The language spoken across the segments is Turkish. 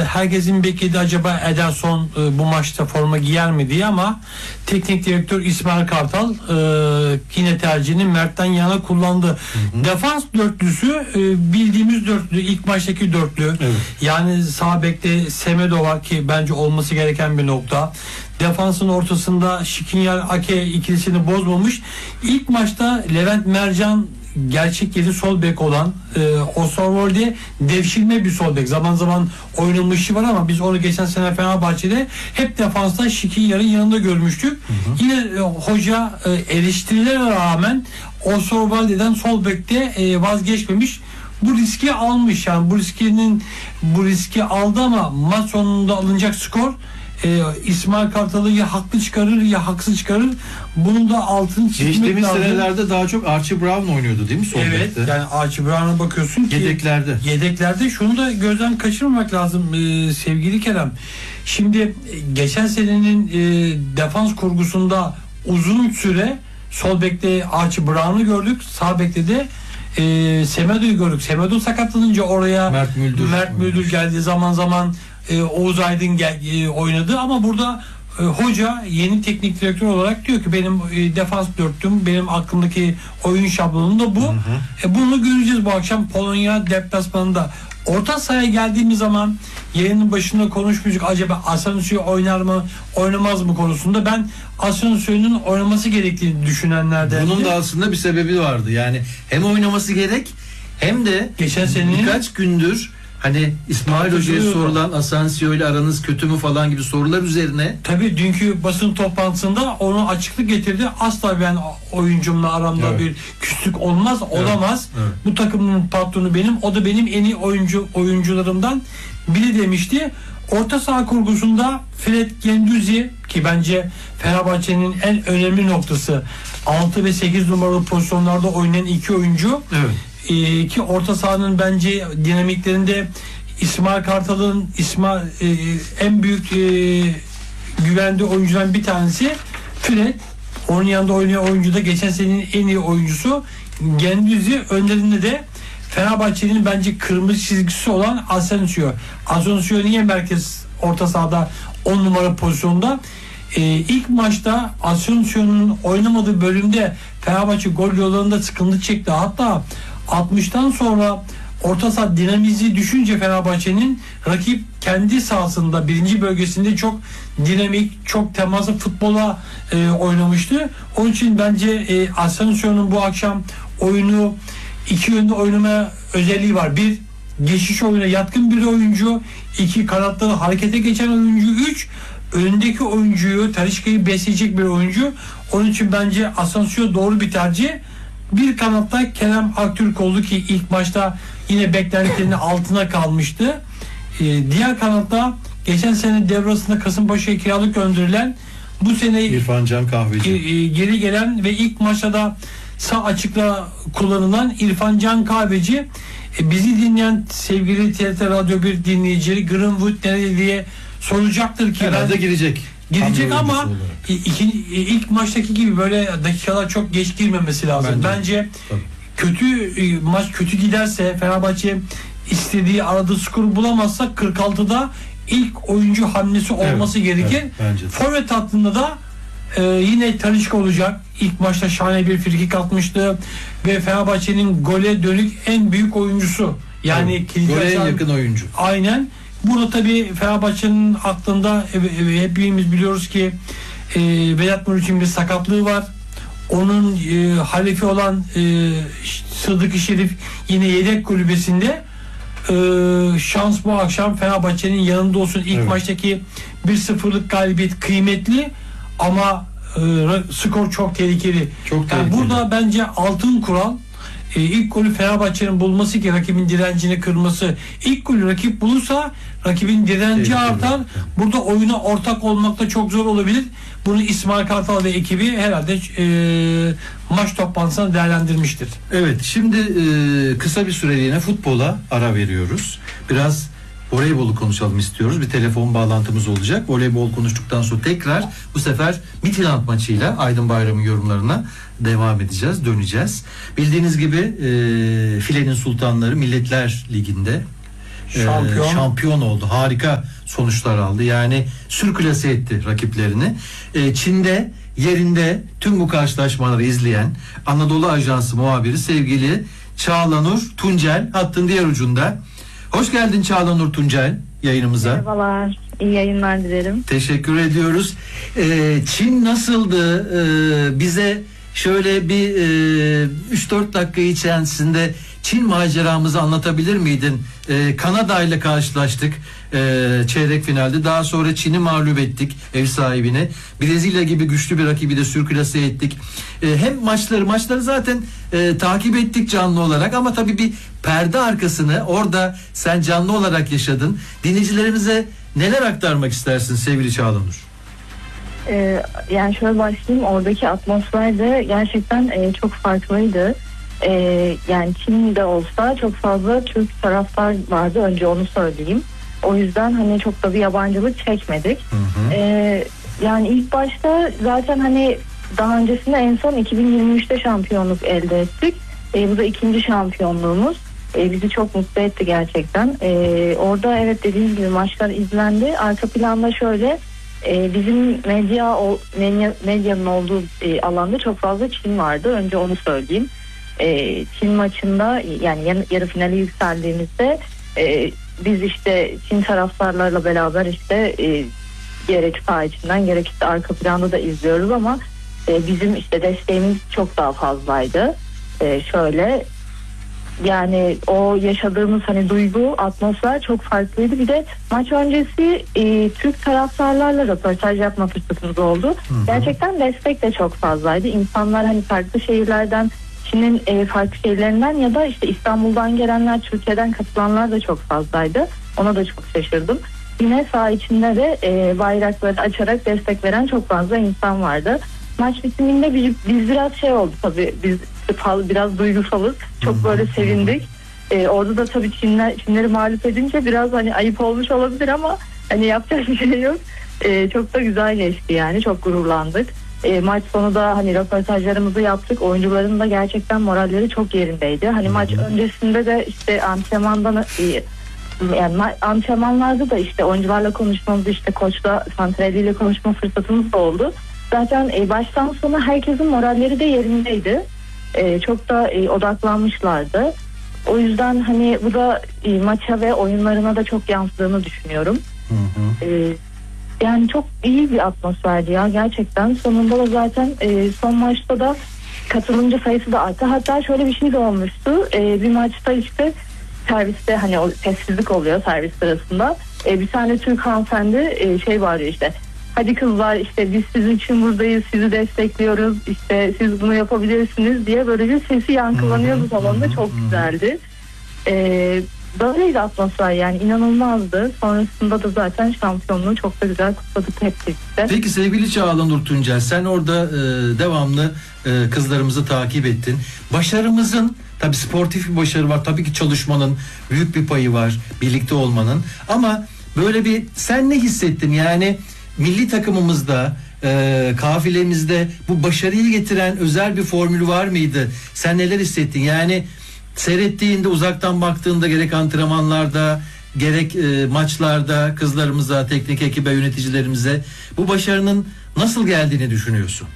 herkesin beklediği acaba Ederson bu maçta forma giyer mi diye, ama teknik direktör İsmail Kartal yine tercihini Mert'ten yana kullandı. Hı hı. Defans dörtlüsü bildiğimiz dörtlü, ilk maçtaki dörtlü. Evet. Yani sağ bekte Semedo var ki bence olması gereken bir nokta. Defansın ortasında Skriniar Ake ikilisini bozmamış. İlk maçta Levent Mercan gerçek yeri sol bek olan Osterwolde devşirme bir sol bek. Zaman zaman oynamışı var ama biz onu geçen sene Fenerbahçe'de hep defansta Skriniar'ın yanında görmüştük. Hı hı. Yine hoca eleştirilere rağmen Osterwolde'den sol bekte vazgeçmemiş. Bu riski almış, yani bu riski aldı ama maç sonunda alınacak skor İsmail Kartal'ı ya haklı çıkarır ya haksız çıkarır. Bunun da altını çizmek lazım. Geçtiğimiz senelerde daha çok Archie Brown oynuyordu değil mi sol evet, bekte? yani Archie Brown'a bakıyorsun ki yedeklerde şunu da gözden kaçırmamak lazım sevgili Kerem. Şimdi geçen senenin defans kurgusunda uzun süre sol bekte Archie Brown'u gördük. Sağ bekte de Semedo'yu gördük. Semedo sakatlanınca oraya Mert Müldür geldi. Zaman zaman Oğuz Aydın oynadı ama burada hoca yeni teknik direktör olarak diyor ki benim defans dörttüm, benim aklımdaki oyun şablonum da bu. Hı hı. Bunu göreceğiz bu akşam Polonya deplasmanında. Orta sahaya geldiğimiz zaman yayının başında konuşmuştuk, acaba Asensio oynar mı oynamaz mı konusunda. Ben Asensio'nun oynaması gerektiğini düşünenlerden. Bunun da aslında bir sebebi vardı. Yani hem oynaması gerek hem de geçen senenin birkaç gündür hani İsmail Hoca'ya sorulan Asensio ile aranız kötü mü falan gibi sorular üzerine. Tabii dünkü basın toplantısında onu açıklık getirdi. Asla ben oyuncumla aramda bir küslük olmaz, olamaz. Evet. Bu takımın patronu benim, o da benim en iyi oyuncularımdan biri demişti. Orta saha kurgusunda Fred Guendouzi ki bence Fenerbahçe'nin en önemli noktası, 6 ve 8 numaralı pozisyonlarda oynayan iki oyuncu. Evet. Ki orta sahanın bence dinamiklerinde İsmail Kartal'ın en büyük güvendiği oyuncudan bir tanesi Fred. Onun yanında oynayan oyuncu da geçen senenin en iyi oyuncusu Guendouzi. Önlerinde de Fenerbahçe'nin bence kırmızı çizgisi olan Asensio. Asensio niye merkez orta sahada 10 numara pozisyonda? İlk maçta Asensio'nun oynamadığı bölümde Fenerbahçe gol yollarında sıkıntı çekti. Hatta 60'tan sonra orta saha dinamizi düşünce Fenerbahçe'nin rakip kendi sahasında birinci bölgesinde çok dinamik, çok temaslı futbola oynamıştı. Onun için bence Asensio'nun bu akşam oyunu iki yönde oynama özelliği var. Bir, geçiş oyuna yatkın bir oyuncu. İki, kanatları harekete geçen oyuncu. Üç, önündeki oyuncuyu, Talisca'yı besleyecek bir oyuncu. Onun için bence Asensio doğru bir tercih. Bir kanatta Kerem Aktürk oldu ki ilk maçta yine beklentilerinin altına kalmıştı. Diğer kanatta geçen sene devrasında Kasımpaşa'ya kiralık gönderilen, bu sene İrfan Can Kahveci geri gelen ve ilk maçta da sağ açıkla kullanılan İrfan Can Kahveci. Bizi dinleyen sevgili TRT Radyo 1 dinleyicileri Greenwood nerede diye soracaktır ki herhalde girecek ama ilk maçtaki gibi böyle dakikalar çok geç girmemesi lazım. Bence maç kötü giderse, Fenerbahçe istediği aradığı skoru bulamazsa 46'da ilk oyuncu hamlesi olması gerekir. Forvet hattında da yine Talisca olacak. İlk maçta şahane bir frikik atmıştı ve Fenerbahçe'nin gole dönük en büyük oyuncusu. Yani gole en yakın oyuncu. Aynen. Burada tabii Fenerbahçe'nin aklında hepimiz biliyoruz ki Vedat Muriç'in bir sakatlığı var. Onun halifi olan Sıddık Şerif yine yedek kulübesinde. Şans bu akşam Fenerbahçe'nin yanında olsun. İlk maçtaki 1-0'lık galibiyet kıymetli ama skor çok tehlikeli. Yani burada bence altın kural, ilk golü Fenerbahçe'nin bulması ki rakibin direncini kırması. İlk golü rakip bulursa rakibin direnci artar. Burada oyuna ortak olmak da çok zor olabilir. Bunu İsmail Kartal ve ekibi herhalde maç toplantısında değerlendirmiştir. Evet, şimdi kısa bir süreliğine futbola ara veriyoruz. Biraz voleybolu konuşalım istiyoruz. Bir telefon bağlantımız olacak. Voleybol konuştuktan sonra tekrar bu sefer Midtjylland maçıyla Aydın Bayram'ın yorumlarına devam edeceğiz, döneceğiz. Bildiğiniz gibi filenin sultanları Milletler Ligi'nde şampiyon oldu. Harika sonuçlar aldı. Yani sürklase etti rakiplerini. Çin'de yerinde tüm bu karşılaşmaları izleyen Anadolu Ajansı muhabiri sevgili Çağlanur Tuncel hattın diğer ucunda. Hoş geldin Çağlanur Tuncel yayınımıza. Merhabalar. İyi yayınlar dilerim. Teşekkür ediyoruz. Çin nasıldı? Bize şöyle bir 3-4 dakika içerisinde Çin maceramızı anlatabilir miydin? Kanada ile karşılaştık çeyrek finalde. Daha sonra Çin'i mağlup ettik, ev sahibine. Brezilya gibi güçlü bir rakibi de sürklase ettik. Hem maçları zaten takip ettik canlı olarak ama tabii bir perde arkasını orada sen canlı olarak yaşadın. Dinleyicilerimize neler aktarmak istersin sevgili Çağlanur? Yani şöyle başlayayım. Oradaki atmosfer de gerçekten çok farklıydı. Yani Çin'de olsa çok fazla Türk taraftar vardı. Önce onu söyleyeyim. O yüzden hani çok da bir yabancılık çekmedik. Yani ilk başta zaten hani daha öncesinde en son 2023'te şampiyonluk elde ettik. Bu da ikinci şampiyonluğumuz. Bizi çok mutlu etti gerçekten. Orada evet dediğiniz gibi maçlar izlendi. Arka planda şöyle bizim medyanın olduğu alanda çok fazla Çin vardı. Önce onu söyleyeyim. Çin maçında yani yarı finale yükseldiğimizde biz işte Çin taraftarlarla beraber işte gerek saha içinden gerek işte arka planda da izliyoruz ama bizim işte desteğimiz çok daha fazlaydı. Şöyle yani o yaşadığımız hani duygu, atmosfer çok farklıydı. Bir de maç öncesi Türk taraftarlarla röportaj yapma fırsatımız oldu. Gerçekten destek de çok fazlaydı. İnsanlar hani farklı şehirlerden, Çin'in farklı şehirlerinden ya da işte İstanbul'dan gelenler, Türkiye'den katılanlar da çok fazlaydı. Ona da çok şaşırdım. Yine saha içinde de bayrakları açarak destek veren çok fazla insan vardı. Maç bitiminde biz biraz şey oldu tabii, biz biraz duygusalız. Çok böyle sevindik. Orada da tabii Çinleri mağlup edince biraz hani ayıp olmuş olabilir ama hani yapacak bir şey yok. Çok da güzel geçti yani. Çok gururlandık. Maç sonu da hani röportajlarımızı yaptık. Oyuncuların da gerçekten moralleri çok yerindeydi. Hani maç öncesinde de işte antrenmanlarda da işte oyuncularla konuşmamız, işte koçla, Santrelli ile konuşma fırsatımız da oldu. Zaten baştan sona herkesin moralleri de yerindeydi. Çok da odaklanmışlardı. O yüzden hani bu da maça ve oyunlarına da çok yansıdığını düşünüyorum. Yani çok iyi bir atmosferdi ya gerçekten. Sonunda da zaten son maçta da katılımcı sayısı da arttı. Hatta şöyle bir şey de olmuştu. Bir maçta işte serviste hani o sessizlik oluyor servis sırasında. Bir tane Türk hanımefendi şey bağırıyor işte. Hadi kızlar işte biz sizin için buradayız, sizi destekliyoruz, işte siz bunu yapabilirsiniz diye böyle bir sesi yankılanıyordu salonda, çok güzeldi. Böyleydi atmosfer yani, inanılmazdı. Sonrasında da zaten şampiyonluğu çok da güzel kutladık hep birlikte. Peki sevgili Çağlanur Tuncel, sen orada devamlı kızlarımızı takip ettin. Başarımızın tabii sportif bir başarı var, tabii ki çalışmanın büyük bir payı var, birlikte olmanın, ama böyle bir sen ne hissettin yani? Milli takımımızda, kafilemizde bu başarıyı getiren özel bir formülü var mıydı? Sen neler hissettin? Yani seyrettiğinde, uzaktan baktığında gerek antrenmanlarda, gerek maçlarda kızlarımıza, teknik ekibe, yöneticilerimize bu başarının nasıl geldiğini düşünüyorsun?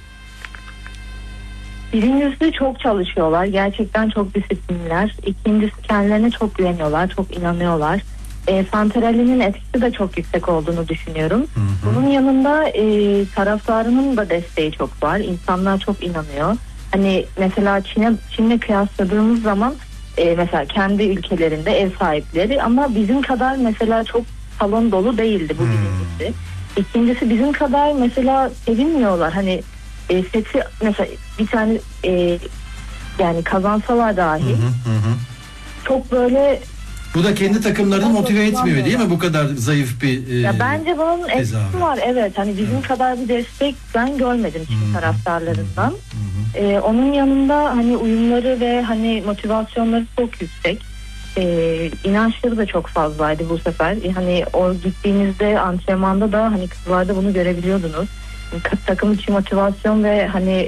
Birincisi çok çalışıyorlar. Gerçekten çok disiplinliler. İkincisi kendilerine çok güveniyorlar, çok inanıyorlar. Santralli'nin etkisi de çok yüksek olduğunu düşünüyorum. Bunun yanında taraftarının da desteği çok var. İnsanlar çok inanıyor. Hani mesela Çin'le kıyasladığımız zaman mesela kendi ülkelerinde ev sahipleri ama bizim kadar mesela çok salon dolu değildi, bu birincisi. İkincisi bizim kadar mesela sevinmiyorlar. Hani seti mesela bir tane yani kazansalar dahi çok böyle. Bu da kendi takımlarını motive etmiyor değil mi? Bu kadar zayıf bir ya bence bunun etkisi var. Evet, hani bizim kadar bir destek ben görmedim Çin taraftarlarından. Onun yanında hani uyumları ve hani motivasyonları çok yüksek. İnançları da çok fazlaydı bu sefer. Hani o gittiğinizde antrenmanda da hani kızlarda bunu görebiliyordunuz. Takım içi motivasyon ve hani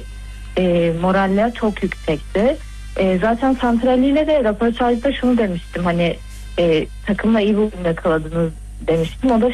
moraller çok yüksekti. Zaten Santralli ile de röportajda şunu demiştim, hani takımla iyi bir uyum yakaladınız demiştim. O da